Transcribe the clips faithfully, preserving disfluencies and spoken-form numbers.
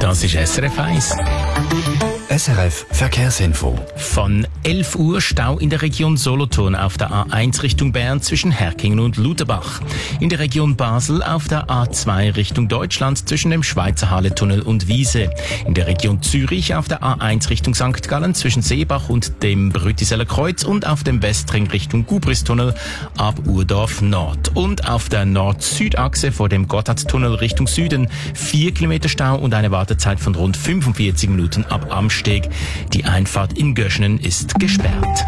Das ist S R F eins. S R F Verkehrsinfo. Von elf Uhr Stau in der Region Solothurn auf der A eins Richtung Bern zwischen Herkingen und Lutherbach. In der Region Basel auf der A zwei Richtung Deutschland zwischen dem Schweizer Halletunnel und Wiese. In der Region Zürich auf der A eins Richtung Sankt Gallen zwischen Seebach und dem Brütiseller Kreuz und auf dem Westring Richtung Gubristunnel ab Urdorf Nord. Und auf der Nord-Süd-Achse vor dem Gotthardtunnel Richtung Süden vier Kilometer Stau und eine Wartezeit von rund fünfundvierzig Minuten ab Amsteg. Die Einfahrt in Göschenen ist gesperrt.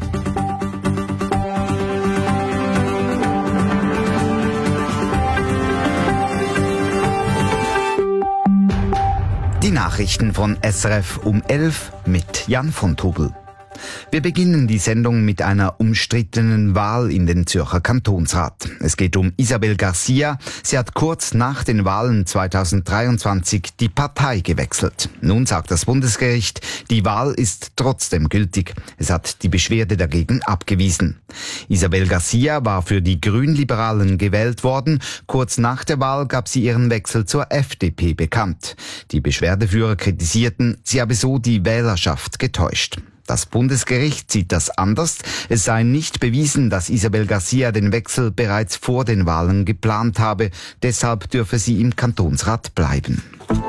Die Nachrichten von S R F um elf mit Jan von Tobel. Wir beginnen die Sendung mit einer umstrittenen Wahl in den Zürcher Kantonsrat. Es geht um Isabel Garcia. Sie hat kurz nach den Wahlen zweitausenddreiundzwanzig die Partei gewechselt. Nun sagt das Bundesgericht, die Wahl ist trotzdem gültig. Es hat die Beschwerde dagegen abgewiesen. Isabel Garcia war für die Grünliberalen gewählt worden. Kurz nach der Wahl gab sie ihren Wechsel zur F D P bekannt. Die Beschwerdeführer kritisierten, sie habe so die Wählerschaft getäuscht. Das Bundesgericht sieht das anders. Es sei nicht bewiesen, dass Isabel Garcia den Wechsel bereits vor den Wahlen geplant habe. Deshalb dürfe sie im Kantonsrat bleiben.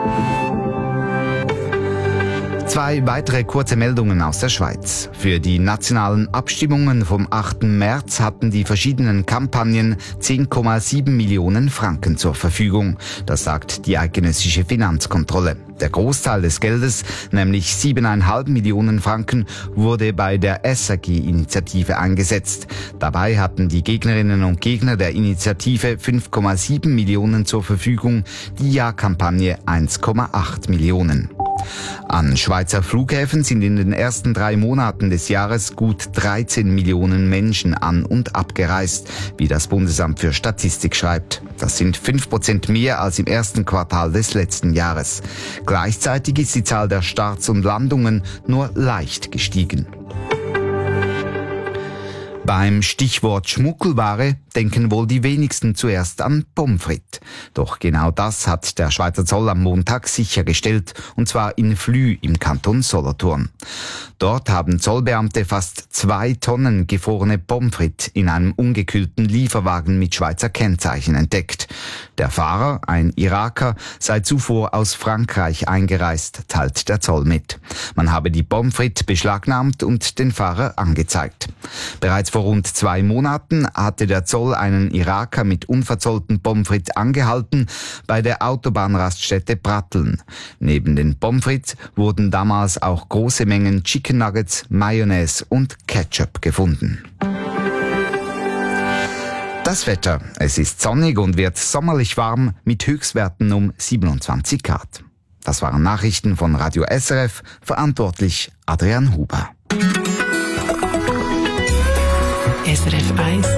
Zwei weitere kurze Meldungen aus der Schweiz. Für die nationalen Abstimmungen vom achten März hatten die verschiedenen Kampagnen zehn Komma sieben Millionen Franken zur Verfügung. Das sagt die eidgenössische Finanzkontrolle. Der Großteil des Geldes, nämlich sieben Komma fünf Millionen Franken, wurde bei der S A G-Initiative eingesetzt. Dabei hatten die Gegnerinnen und Gegner der Initiative fünf Komma sieben Millionen zur Verfügung, die Ja-Kampagne eins Komma acht Millionen. An Schweizer Flughäfen sind in den ersten drei Monaten des Jahres gut dreizehn Millionen Menschen an- und abgereist, wie das Bundesamt für Statistik schreibt. Das sind fünf Prozent mehr als im ersten Quartal des letzten Jahres. Gleichzeitig ist die Zahl der Starts und Landungen nur leicht gestiegen. Beim Stichwort Schmuggelware denken wohl die wenigsten zuerst an Pommes frites. Doch genau das hat der Schweizer Zoll am Montag sichergestellt, und zwar in Flüh im Kanton Solothurn. Dort haben Zollbeamte fast zwei Tonnen gefrorene Pommes frites in einem ungekühlten Lieferwagen mit Schweizer Kennzeichen entdeckt. Der Fahrer, ein Iraker, sei zuvor aus Frankreich eingereist, teilt der Zoll mit. Man habe die Pommes frites beschlagnahmt und den Fahrer angezeigt. Bereits vor rund zwei Monaten hatte der Zoll einen Iraker mit unverzollten Pommes frites angehalten bei der Autobahnraststätte Pratteln. Neben den Pommes frites wurden damals auch große Mengen Chicken Nuggets, Mayonnaise und Ketchup gefunden. Das Wetter. Es ist sonnig und wird sommerlich warm mit Höchstwerten um siebenundzwanzig Grad. Das waren Nachrichten von Radio S R F, verantwortlich Adrian Huber. S R F eins.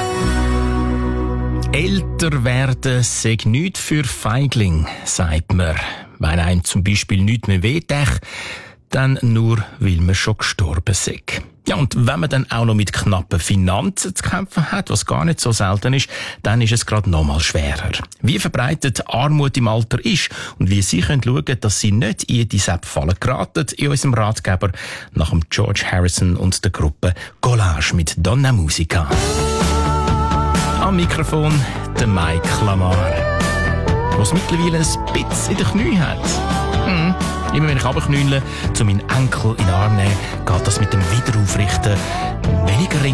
Älter werden sei nichts für Feigling, sagt man. Wenn einem zum Beispiel nichts mehr wehtut, dann nur, weil man schon gestorben sei. Ja, und wenn man dann auch noch mit knappen Finanzen zu kämpfen hat, was gar nicht so selten ist, dann ist es gerade noch mal schwerer. Wie verbreitet Armut im Alter ist und wie Sie können schauen, dass Sie nicht in diese Falle geraten, in unserem Ratgeber nach dem George Harrison und der Gruppe Collage mit Donna Musica. Am Mikrofon der Mike Lamar, was mittlerweile ein bisschen in den Knien hat. Hm. Immer wenn ich runterknülle, zu meinen Enkel in den Arm nehmen, geht das mit dem Wiederaufrichten